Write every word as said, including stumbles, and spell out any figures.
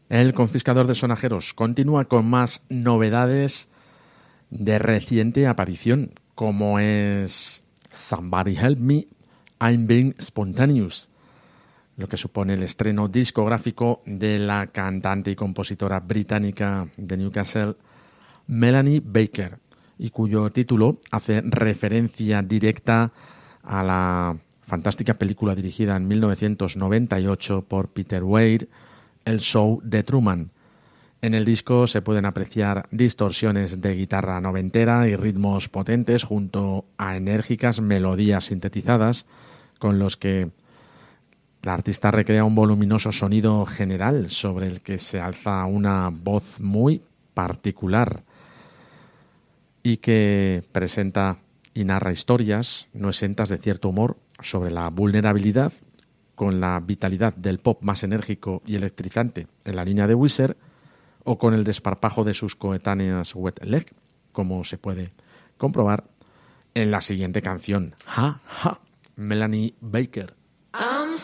El confiscador de sonajeros continúa con más novedades de reciente aparición, como es Somebody Help Me, I'm Being Spontaneous, lo que supone el estreno discográfico de la cantante y compositora británica de Newcastle, Melanie Baker, y cuyo título hace referencia directa a la fantástica película dirigida en mil novecientos noventa y ocho por Peter Weir, El show de Truman. En el disco se pueden apreciar distorsiones de guitarra noventera y ritmos potentes junto a enérgicas melodías sintetizadas con los que la artista recrea un voluminoso sonido general sobre el que se alza una voz muy particular y que presenta y narra historias no exentas de cierto humor sobre la vulnerabilidad con la vitalidad del pop más enérgico y electrizante en la línea de Weezer, o con el desparpajo de sus coetáneas Wet Leg, como se puede comprobar en la siguiente canción, Ha Ha, Melanie Baker.